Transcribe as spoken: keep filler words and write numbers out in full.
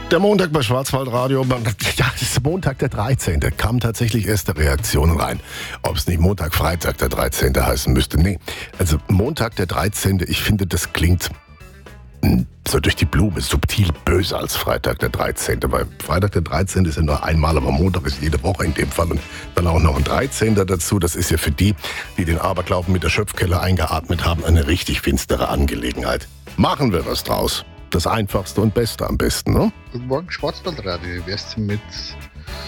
Der Montag bei Schwarzwaldradio, ja, es ist Montag der dreizehnte Kam tatsächlich erste Reaktionen rein. Ob es nicht Montag, Freitag der dreizehnte heißen müsste. Nee, also Montag der dreizehnte ich finde, das klingt mh, so durch die Blume subtil böser als Freitag der dreizehnte Weil Freitag der dreizehnte ist ja nur einmal, aber Montag ist jede Woche in dem Fall. Und dann auch noch ein dreizehnter dazu. Das ist ja für die, die den Aberglauben mit der Schöpfkelle eingeatmet haben, eine richtig finstere Angelegenheit. Machen wir was draus. Das Einfachste und Beste am besten, ne? Guten Morgen, Schwarzwaldradio. Wie wär's denn mit